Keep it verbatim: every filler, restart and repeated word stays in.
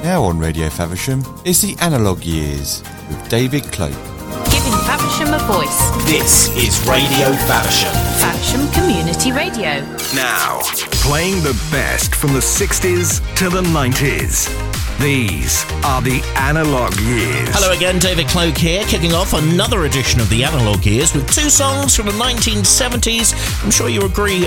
Now on Radio Faversham is the Analogue Years with David Cloak. Giving Faversham a voice. This is Radio Faversham. Faversham Community Radio. Now, playing the best from the sixties to the nineties. These are the Analogue Years. Hello again, David Cloak here, kicking off another edition of the Analogue Years with two songs from the nineteen seventies. I'm sure you agree